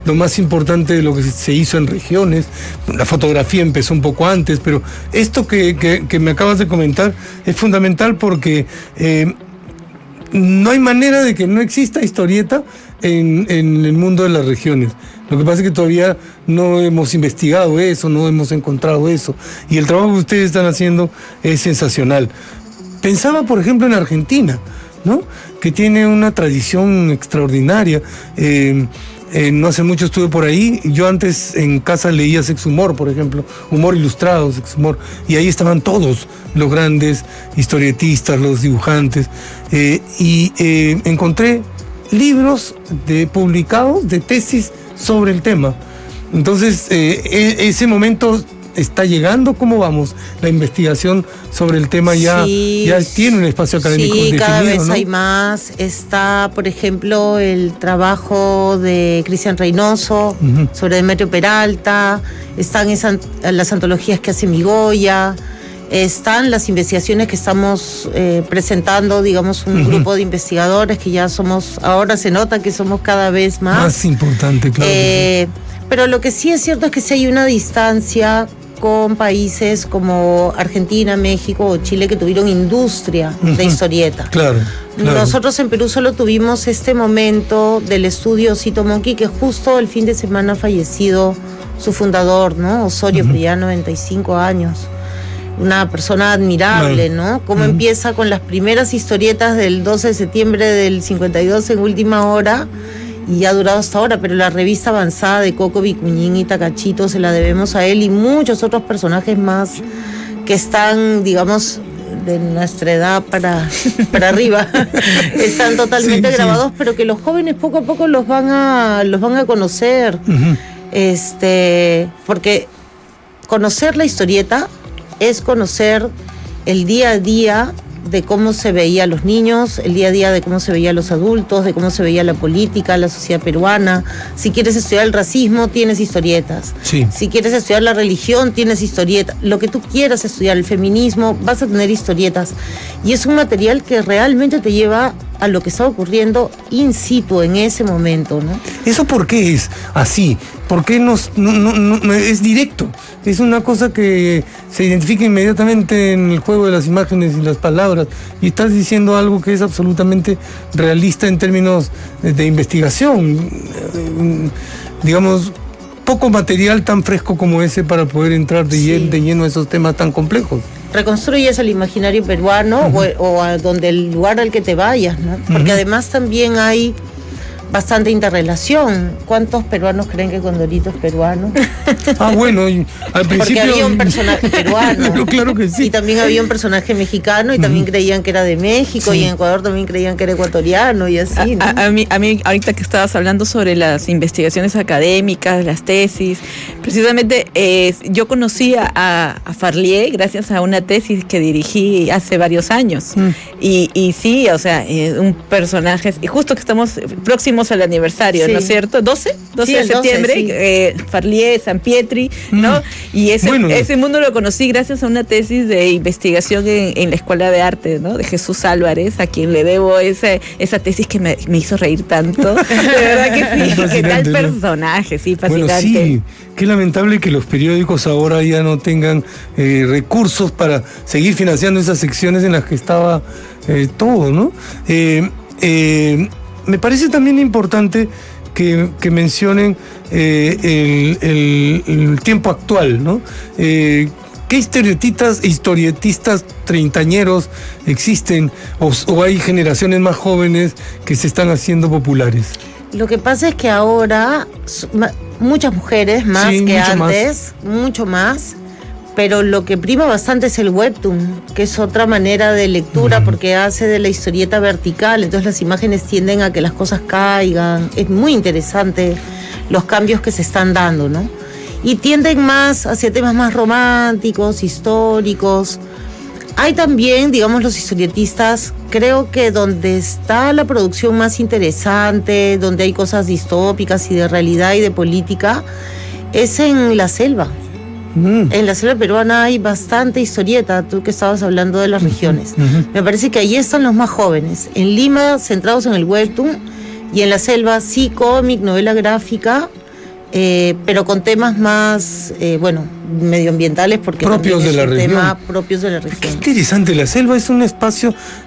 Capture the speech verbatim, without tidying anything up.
Lo más importante de lo que se hizo en regiones, la fotografía empezó un poco antes, pero esto que, que, que me acabas de comentar es fundamental porque eh, no hay manera de que no exista historieta en, en el mundo de las regiones. Lo que pasa es que todavía no hemos investigado eso, no hemos encontrado eso, y el trabajo que ustedes están haciendo es sensacional. Pensaba, por ejemplo, en Argentina, ¿no?, que tiene una tradición extraordinaria. Eh, Eh, no hace mucho estuve por ahí. Yo antes en casa leía Sex Humor, por ejemplo, Humor Ilustrado, Sex Humor, y ahí estaban todos los grandes historietistas, los dibujantes, eh, y eh, encontré libros de, publicados de tesis sobre el tema. Entonces, eh, e- ese momento está llegando. ¿Cómo vamos? La investigación sobre el tema ya, sí, ya tiene un espacio académico sí, definido, cada vez ¿no? hay más. Está, por ejemplo, el trabajo de Cristian Reynoso, uh-huh, sobre Demetrio Peralta. Están esas, las antologías que hace Migoya. Están las investigaciones que estamos eh, presentando, digamos, un uh-huh, grupo de investigadores que ya somos, ahora se nota que somos cada vez más. Más importante, claro. Eh, pero lo que sí es cierto es que sí hay una distancia con países como Argentina, México o Chile que tuvieron industria uh-huh, de historieta. Claro, claro. Nosotros en Perú solo tuvimos este momento del estudio Cito Monkey, que justo el fin de semana ha fallecido su fundador, ¿no? Osorio, uh-huh, ya noventa y cinco años. Una persona admirable, bueno, ¿no? Cómo uh-huh, empieza con las primeras historietas del doce de septiembre del cincuenta y dos en Última Hora, y ha durado hasta ahora, pero la revista avanzada de Coco, Vicuñín y Takachito se la debemos a él y muchos otros personajes más que están, digamos, de nuestra edad para, para arriba, están totalmente sí, grabados, sí, pero que los jóvenes poco a poco los van a, los van a conocer, uh-huh, este, porque conocer la historieta es conocer el día a día de cómo se veía a los niños, el día a día de cómo se veía a los adultos, de cómo se veía la política, la sociedad peruana. Si quieres estudiar el racismo, tienes historietas. Sí. Si quieres estudiar la religión, tienes historietas. Lo que tú quieras estudiar, el feminismo, vas a tener historietas. Y es un material que realmente te lleva a lo que está ocurriendo in situ en ese momento, ¿no? ¿Eso por qué es así? ¿Por qué nos, no, no, no, es directo? Es una cosa que se identifica inmediatamente en el juego de las imágenes y las palabras, y estás diciendo algo que es absolutamente realista en términos de, de investigación. Digamos, poco material tan fresco como ese para poder entrar de, sí, lleno, de lleno a esos temas tan complejos. Reconstruyes el imaginario peruano, uh-huh, o, o a donde el lugar al que te vayas, ¿no? Porque uh-huh, además también hay bastante interrelación. ¿Cuántos peruanos creen que Condorito es peruano? Ah, bueno, al principio... Porque había un personaje peruano. No, claro que sí. Y también había un personaje mexicano y uh-huh, también creían que era de México, sí, y en Ecuador también creían que era ecuatoriano y así, ¿no? A, a, mí, a mí, ahorita que estabas hablando sobre las investigaciones académicas, las tesis, precisamente eh, yo conocí a, a Farlié gracias a una tesis que dirigí hace varios años. Uh-huh. Y, y sí, o sea, eh, un personaje, y justo que estamos próximos al aniversario, sí, ¿no es cierto? ¿doce? doce sí, de septiembre, doce, sí. eh, Farlié, San Pietri, ¿no? Mm. Y ese, bueno, ese mundo lo conocí gracias a una tesis de investigación en, en la Escuela de Arte, ¿no? De Jesús Álvarez, a quien le debo ese, esa tesis que me, me hizo reír tanto. De verdad que sí, qué tal personaje, sí, fascinante. Bueno, sí, qué lamentable que los periódicos ahora ya no tengan eh, recursos para seguir financiando esas secciones en las que estaba eh, todo, ¿no? Eh, eh, Me parece también importante que, que mencionen eh, el, el, el tiempo actual, ¿no? Eh, ¿Qué historietistas, historietistas treintañeros existen o, o hay generaciones más jóvenes que se están haciendo populares? Lo que pasa es que ahora muchas mujeres, más sí, que mucho antes, más. mucho más, pero lo que prima bastante es el webtoon, que es otra manera de lectura, uh-huh, porque hace de la historieta vertical, entonces las imágenes tienden a que las cosas caigan. Es muy interesante los cambios que se están dando, ¿no? Y tienden más hacia temas más románticos, históricos. Hay también, digamos, los historietistas, creo que donde está la producción más interesante, donde hay cosas distópicas y de realidad y de política, es en la selva. Mm. En la selva peruana hay bastante historieta, tú que estabas hablando de las regiones. Uh-huh. Me parece que ahí están los más jóvenes. En Lima, centrados en el webtoon, y en la selva sí cómic, novela gráfica, eh, pero con temas más, eh, bueno, medioambientales, porque propios de es la un región. tema propios de la región. Qué interesante, la selva es un espacio